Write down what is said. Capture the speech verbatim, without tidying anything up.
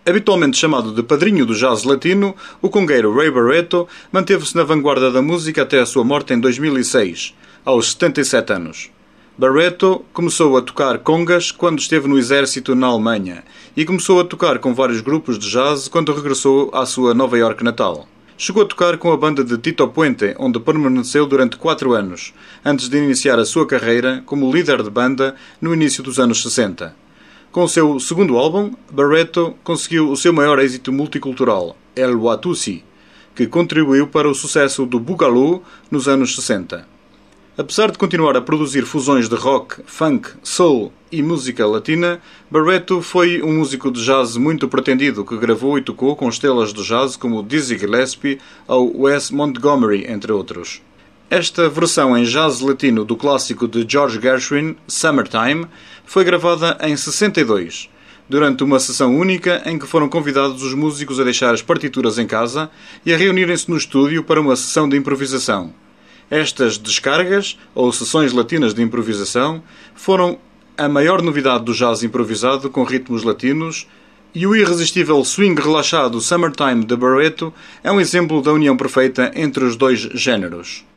Habitualmente chamado de padrinho do jazz latino, o congueiro Ray Barretto manteve-se na vanguarda da música até a sua morte em dois mil e seis, aos setenta e sete anos. Barretto começou a tocar congas quando esteve no exército na Alemanha e começou a tocar com vários grupos de jazz quando regressou à sua Nova Iorque natal. Chegou a tocar com a banda de Tito Puente, onde permaneceu durante quatro anos, antes de iniciar a sua carreira como líder de banda no início dos anos sessenta. Com o seu segundo álbum, Barretto conseguiu o seu maior êxito multicultural, El Watusi, que contribuiu para o sucesso do Boogaloo nos anos sessenta. Apesar de continuar a produzir fusões de rock, funk, soul e música latina, Barretto foi um músico de jazz muito pretendido que gravou e tocou com estrelas do jazz como Dizzy Gillespie ou Wes Montgomery, entre outros. Esta versão em jazz latino do clássico de George Gershwin, Summertime, foi gravada em sessenta e dois, durante uma sessão única em que foram convidados os músicos a deixar as partituras em casa e a reunirem-se no estúdio para uma sessão de improvisação. Estas descargas, ou sessões latinas de improvisação, foram a maior novidade do jazz improvisado com ritmos latinos, e o irresistível swing relaxado Summertime de Barretto é um exemplo da união perfeita entre os dois géneros.